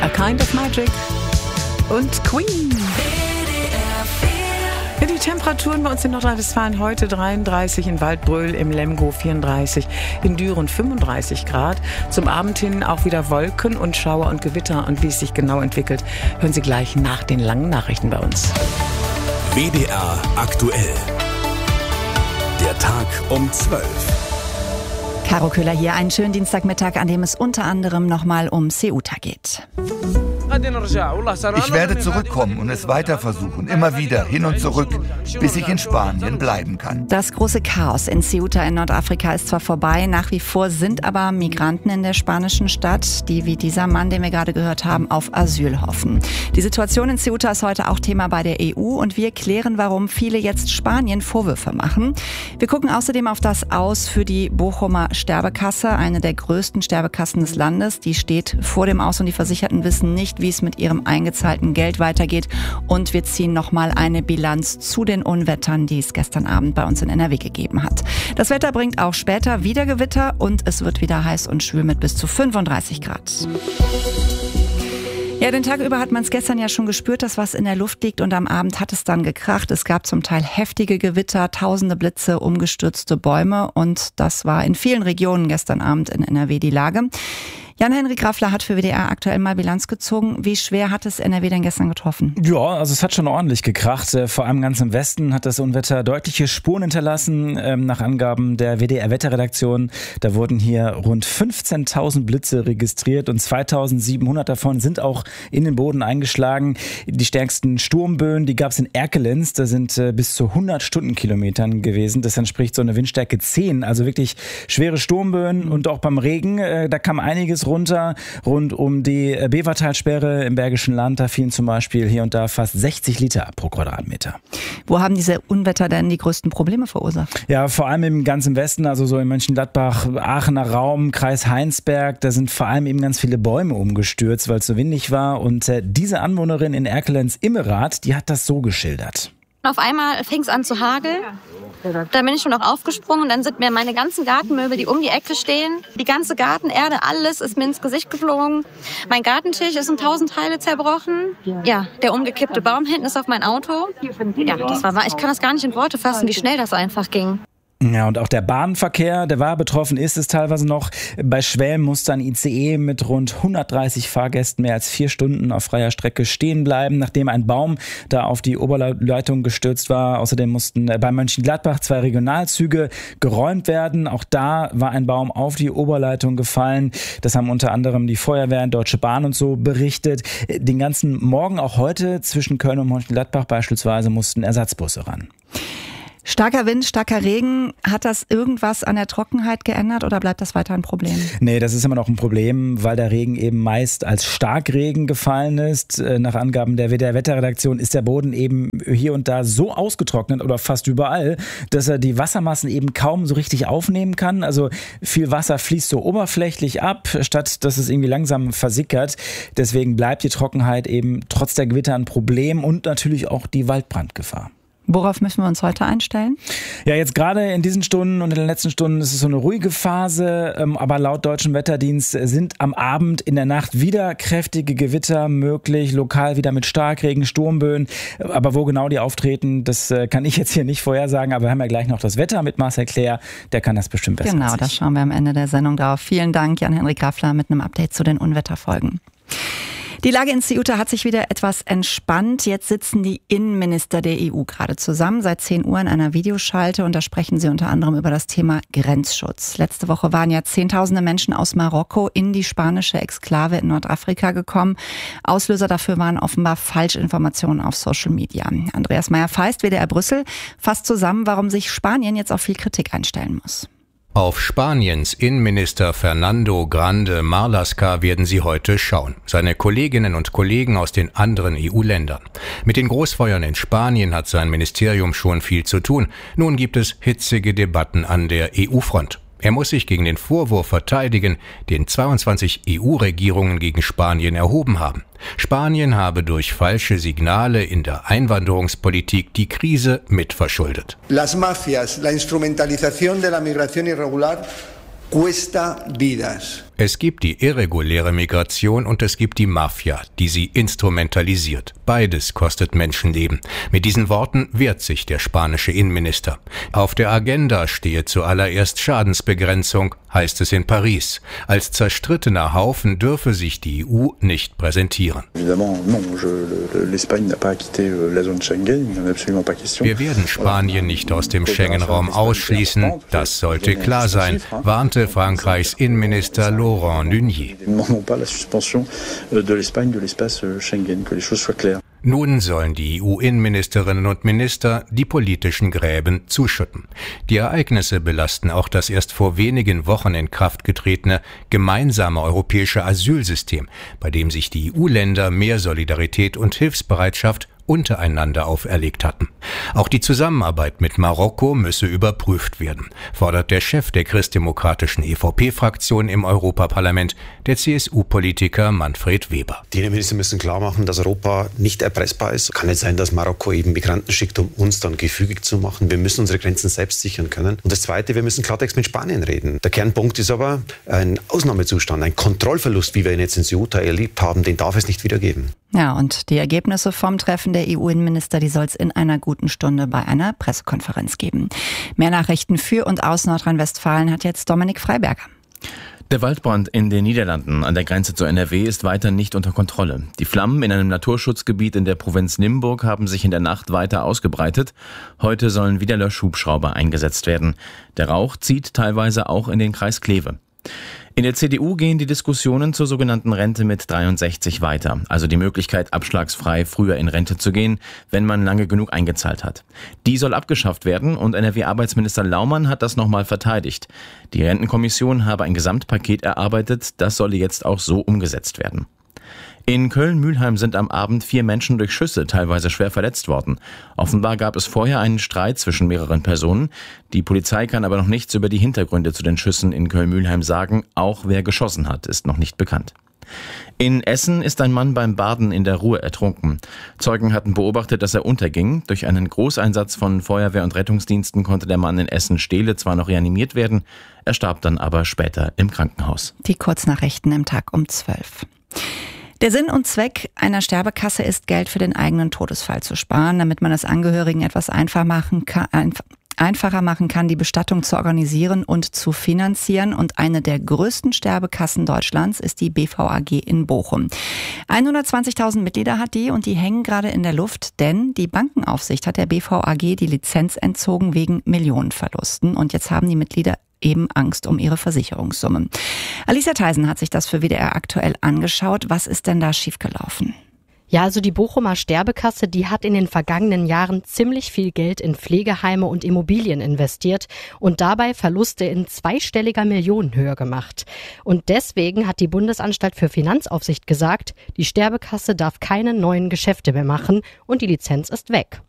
A Kind of Magic und Queen. Ja, die Temperaturen bei uns in Nordrhein-Westfalen heute 33, in Waldbröl im Lemgo 34, in Düren 35 Grad. Zum Abend hin auch wieder Wolken und Schauer und Gewitter. Und wie es sich genau entwickelt, hören Sie gleich nach den langen Nachrichten bei uns. WDR aktuell. Der Tag um 12. Caro Köhler hier, einen schönen Dienstagmittag, an dem es unter anderem nochmal um Ceuta geht. Ich werde zurückkommen und es weiter versuchen, immer wieder hin und zurück, bis ich in Spanien bleiben kann. Das große Chaos in Ceuta in Nordafrika ist zwar vorbei, nach wie vor sind aber Migranten in der spanischen Stadt, die wie dieser Mann, den wir gerade gehört haben, auf Asyl hoffen. Die Situation in Ceuta ist heute auch Thema bei der EU und wir klären, warum viele jetzt Spanien Vorwürfe machen. Wir gucken außerdem auf das Aus für die Bochumer Sterbekasse, eine der größten Sterbekassen des Landes. Die steht vor dem Aus und die Versicherten wissen nicht, wie es mit ihrem eingezahlten Geld weitergeht. Und wir ziehen nochmal eine Bilanz zu den Unwettern, die es gestern Abend bei uns in NRW gegeben hat. Das Wetter bringt auch später wieder Gewitter und es wird wieder heiß und schwül mit bis zu 35 Grad. Ja, den Tag über hat man es gestern ja schon gespürt, dass was in der Luft liegt und am Abend hat es dann gekracht. Es gab zum Teil heftige Gewitter, tausende Blitze, umgestürzte Bäume und das war in vielen Regionen gestern Abend in NRW die Lage. Jan-Henrik Raffler hat für WDR aktuell mal Bilanz gezogen. Wie schwer hat es NRW denn gestern getroffen? Ja, also es hat schon ordentlich gekracht. Vor allem ganz im Westen hat das Unwetter deutliche Spuren hinterlassen. Nach Angaben der WDR-Wetterredaktion, da wurden hier rund 15.000 Blitze registriert und 2.700 davon sind auch in den Boden eingeschlagen. Die stärksten Sturmböen, die gab es in Erkelenz. Da sind bis zu 100 Stundenkilometern gewesen. Das entspricht so einer Windstärke 10. Also wirklich schwere Sturmböen und auch beim Regen, da kam einiges runter, rund um die Bevertalsperre im Bergischen Land. Da fielen zum Beispiel hier und da fast 60 Liter pro Quadratmeter. Wo haben diese Unwetter denn die größten Probleme verursacht? Ja, vor allem im ganzen Westen, also so in Mönchengladbach, Aachener Raum, Kreis Heinsberg. Da sind vor allem eben ganz viele Bäume umgestürzt, weil es so windig war. Und diese Anwohnerin in Erkelenz-Immerath, die hat das so geschildert. Auf einmal fing es an zu hageln. Da bin ich schon auch aufgesprungen und dann sind mir meine ganzen Gartenmöbel, die um die Ecke stehen, die ganze Gartenerde, alles ist mir ins Gesicht geflogen. Mein Gartentisch ist in 1000 Teile zerbrochen. Ja, der umgekippte Baum hinten ist auf mein Auto. Ja, das war wahr. Ich kann das gar nicht in Worte fassen, wie schnell das einfach ging. Ja, und auch der Bahnverkehr, der war betroffen, ist es teilweise noch. Bei Schwelm musste ein ICE mit rund 130 Fahrgästen mehr als 4 Stunden auf freier Strecke stehen bleiben, nachdem ein Baum da auf die Oberleitung gestürzt war. Außerdem mussten bei Mönchengladbach 2 Regionalzüge geräumt werden. Auch da war ein Baum auf die Oberleitung gefallen. Das haben unter anderem die Feuerwehr, Deutsche Bahn und so berichtet. Den ganzen Morgen, auch heute, zwischen Köln und Mönchengladbach beispielsweise, mussten Ersatzbusse ran. Starker Wind, starker Regen. Hat das irgendwas an der Trockenheit geändert oder bleibt das weiter ein Problem? Nee, das ist immer noch ein Problem, weil der Regen eben meist als Starkregen gefallen ist. Nach Angaben der WDR-Wetterredaktion ist der Boden eben hier und da so ausgetrocknet oder fast überall, dass er die Wassermassen eben kaum so richtig aufnehmen kann. Also viel Wasser fließt so oberflächlich ab, statt dass es irgendwie langsam versickert. Deswegen bleibt die Trockenheit eben trotz der Gewitter ein Problem und natürlich auch die Waldbrandgefahr. Worauf müssen wir uns heute einstellen? Ja, jetzt gerade in diesen Stunden und in den letzten Stunden ist es so eine ruhige Phase, aber laut deutschem Wetterdienst sind am Abend, in der Nacht wieder kräftige Gewitter möglich, lokal wieder mit Starkregen, Sturmböen. Aber wo genau die auftreten, das kann ich jetzt hier nicht vorhersagen, aber wir haben ja gleich noch das Wetter mit Marcel Claire, der kann das bestimmt besser. Genau, das schauen wir am Ende der Sendung drauf. Vielen Dank, Jan-Henrik Raffler, mit einem Update zu den Unwetterfolgen. Die Lage in Ceuta hat sich wieder etwas entspannt. Jetzt sitzen die Innenminister der EU gerade zusammen, seit 10 Uhr in einer Videoschalte, und da sprechen sie unter anderem über das Thema Grenzschutz. Letzte Woche waren ja Zehntausende Menschen aus Marokko in die spanische Exklave in Nordafrika gekommen. Auslöser dafür waren offenbar Falschinformationen auf Social Media. Andreas Meyer-Feist, WDR Brüssel, fasst zusammen, warum sich Spanien jetzt auf viel Kritik einstellen muss. Auf Spaniens Innenminister Fernando Grande Marlaska werden sie heute schauen. Seine Kolleginnen und Kollegen aus den anderen EU-Ländern. Mit den Großfeuern in Spanien hat sein Ministerium schon viel zu tun. Nun gibt es hitzige Debatten an der EU-Front. Er muss sich gegen den Vorwurf verteidigen, den 22 EU-Regierungen gegen Spanien erhoben haben. Spanien habe durch falsche Signale in der Einwanderungspolitik die Krise mitverschuldet. Las mafias, la instrumentalización de la migración irregular cuesta vidas. Es gibt die irreguläre Migration und es gibt die Mafia, die sie instrumentalisiert. Beides kostet Menschenleben. Mit diesen Worten wehrt sich der spanische Innenminister. Auf der Agenda stehe zuallererst Schadensbegrenzung, heißt es in Paris. Als zerstrittener Haufen dürfe sich die EU nicht präsentieren. Wir werden Spanien nicht aus dem Schengen-Raum ausschließen. Das sollte klar sein, warnte Frankreichs Innenminister Laurent Nunez. Nun sollen die EU-Innenministerinnen und Minister die politischen Gräben zuschütten. Die Ereignisse belasten auch das erst vor wenigen Wochen in Kraft getretene gemeinsame europäische Asylsystem, bei dem sich die EU-Länder mehr Solidarität und Hilfsbereitschaft untereinander auferlegt hatten. Auch die Zusammenarbeit mit Marokko müsse überprüft werden, fordert der Chef der christdemokratischen EVP-Fraktion im Europaparlament, der CSU-Politiker Manfred Weber. Die Innenminister müssen klar machen, dass Europa nicht erpressbar ist. Kann nicht sein, dass Marokko eben Migranten schickt, um uns dann gefügig zu machen. Wir müssen unsere Grenzen selbst sichern können. Und das Zweite, wir müssen Klartext mit Spanien reden. Der Kernpunkt ist aber ein Ausnahmezustand, ein Kontrollverlust, wie wir ihn jetzt in Ceuta erlebt haben, den darf es nicht wieder geben. Ja, und die Ergebnisse vom Treffen der EU-Innenminister, die soll es in einer guten Stunde bei einer Pressekonferenz geben. Mehr Nachrichten für und aus Nordrhein-Westfalen hat jetzt Dominik Freiberger. Der Waldbrand in den Niederlanden an der Grenze zur NRW ist weiter nicht unter Kontrolle. Die Flammen in einem Naturschutzgebiet in der Provinz Limburg haben sich in der Nacht weiter ausgebreitet. Heute sollen wieder Löschhubschrauber eingesetzt werden. Der Rauch zieht teilweise auch in den Kreis Kleve. In der CDU gehen die Diskussionen zur sogenannten Rente mit 63 weiter, also die Möglichkeit, abschlagsfrei früher in Rente zu gehen, wenn man lange genug eingezahlt hat. Die soll abgeschafft werden und NRW-Arbeitsminister Laumann hat das nochmal verteidigt. Die Rentenkommission habe ein Gesamtpaket erarbeitet, das solle jetzt auch so umgesetzt werden. In Köln-Mülheim sind am Abend 4 Menschen durch Schüsse teilweise schwer verletzt worden. Offenbar gab es vorher einen Streit zwischen mehreren Personen. Die Polizei kann aber noch nichts über die Hintergründe zu den Schüssen in Köln-Mülheim sagen. Auch wer geschossen hat, ist noch nicht bekannt. In Essen ist ein Mann beim Baden in der Ruhr ertrunken. Zeugen hatten beobachtet, dass er unterging. Durch einen Großeinsatz von Feuerwehr und Rettungsdiensten konnte der Mann in Essen-Stehle zwar noch reanimiert werden, er starb dann aber später im Krankenhaus. Die Kurznachrichten im Tag um 12. Der Sinn und Zweck einer Sterbekasse ist, Geld für den eigenen Todesfall zu sparen, damit man es Angehörigen etwas einfacher machen kann, die Bestattung zu organisieren und zu finanzieren. Und eine der größten Sterbekassen Deutschlands ist die BVAG in Bochum. 120.000 Mitglieder hat die und die hängen gerade in der Luft, denn die Bankenaufsicht hat der BVAG die Lizenz entzogen wegen Millionenverlusten. Und jetzt haben die Mitglieder eben Angst um ihre Versicherungssumme. Alicia Theisen hat sich das für WDR aktuell angeschaut. Was ist denn da schiefgelaufen? Ja, also die Bochumer Sterbekasse, die hat in den vergangenen Jahren ziemlich viel Geld in Pflegeheime und Immobilien investiert und dabei Verluste in zweistelliger Millionenhöhe gemacht. Und deswegen hat die Bundesanstalt für Finanzaufsicht gesagt, die Sterbekasse darf keine neuen Geschäfte mehr machen und die Lizenz ist weg.